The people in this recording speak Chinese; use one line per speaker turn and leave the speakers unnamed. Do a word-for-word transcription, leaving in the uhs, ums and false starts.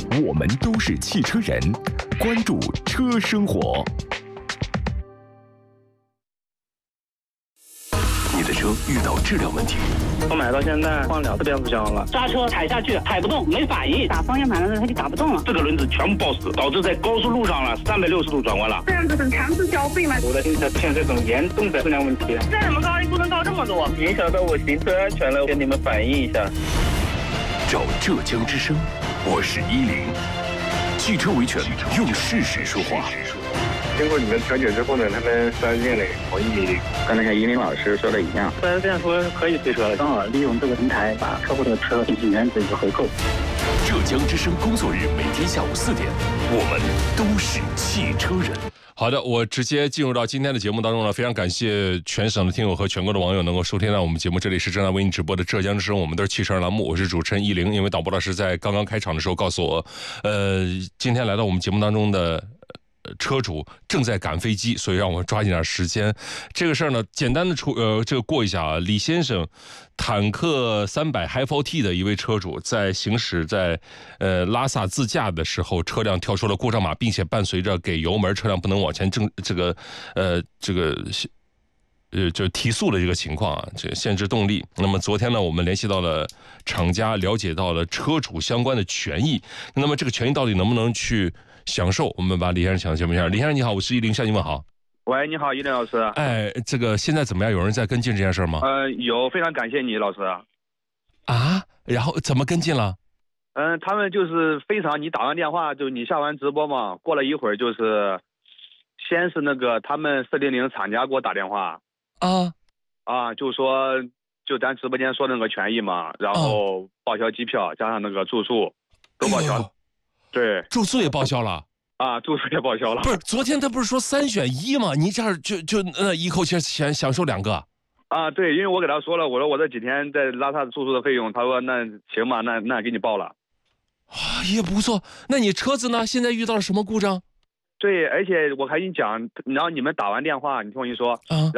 我们都是汽车人，关注车生活。你的车遇到质量问题，
我买到现在换了两次变速箱了，
刹车踩下去踩不动，没反应，
打方向盘的时候它就打不动了，
这个轮子全部抱死，导致在高速路上了三百六十度转弯了。
这样子很强制交费吗？
我的新车出现这种严重的质量问题，
这怎么高低不能高这么多？
影响到我行车安全了，跟你们反映一下。
找浙江之声，我是一零，汽车维权用事实说话。
经过你们调解之后呢，他们四 S店呢同意，刚才像依林老师说的一样，
四 S店说可以退车了，
刚好利用这个平台把客户的车进行原则一个回购。
浙江之声工作日每天下午四点，我们都是汽车人。
好的，我直接进入到今天的节目当中了。非常感谢全省的听友和全国的网友能够收听到我们节目，这里是正在为您直播的浙江之声，我们都是汽车人栏目，我是主持人一零。因为导播老师在刚刚开场的时候告诉我，呃，今天来到我们节目当中的车主正在赶飞机，所以让我抓紧点时间。这个事儿呢，简单的出呃这个过一下啊。李先生，坦克三百 Hi四 T 的一位车主，在行驶在呃拉萨自驾的时候，车辆跳出了故障码，并且伴随着给油门，车辆不能往前正这个呃这个。呃，就提速的这个情况啊，这限制动力。那么昨天呢，我们联系到了厂家，了解到了车主相关的权益。那么这个权益到底能不能去享受？我们把李先生抢节目一下。李先生你好，我是一零，向你问好。
喂，你好，依林老师。
哎，这个现在怎么样？有人在跟进这件事吗？
呃，有，非常感谢你，老师。
啊，然后怎么跟进了？
嗯、呃，他们就是非常，你打完电话就你下完直播嘛，过了一会儿就是，先是那个他们四零零厂家给我打电话。
啊
啊，就说就咱直播间说那个权益嘛，然后报销机票加上那个住宿都报销了，哎、对，
住宿也报销了
啊，住宿也报销了。
不是，昨天他不是说三选一吗？你这样就就呃一口气享享受两个
啊？对，因为我给他说了，我说我这几天在拉萨住宿的费用，他说那行吧，那那给你报了。
啊，也不错。那你车子呢？现在遇到了什么故障？
对，而且我还跟你讲，然后你们打完电话，你听我一说，
啊。